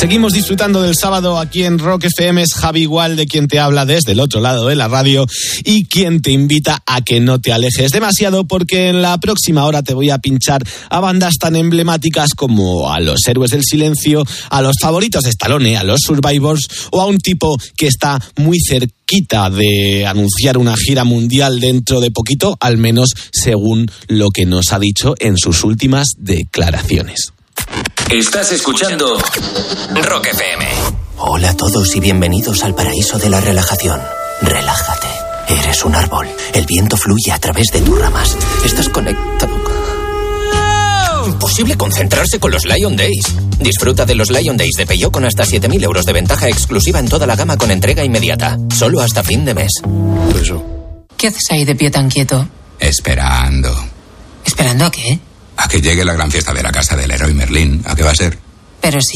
Seguimos disfrutando del sábado aquí en Rock FM. Es Javi Igual, de quien te habla desde el otro lado de la radio y quien te invita a que no te alejes demasiado, porque en la próxima hora te voy a pinchar a bandas tan emblemáticas como a los Héroes del Silencio, a los favoritos de Stallone, a los Survivors o a un tipo que está muy cerquita de anunciar una gira mundial dentro de poquito, al menos según lo que nos ha dicho en sus últimas declaraciones. Estás escuchando Rock FM. Hola a todos y bienvenidos al paraíso de la relajación. Relájate. Eres un árbol. El viento fluye a través de tus ramas. Estás conectado. Imposible concentrarse con los Lion Days. Disfruta de los Lion Days de Peugeot con hasta 7.000 euros de ventaja exclusiva en toda la gama con entrega inmediata. Solo hasta fin de mes. ¿Qué haces ahí de pie tan quieto? Esperando. ¿Esperando a qué? A que llegue la gran fiesta de la casa del héroe Merlín. ¿A qué va a ser? Pero si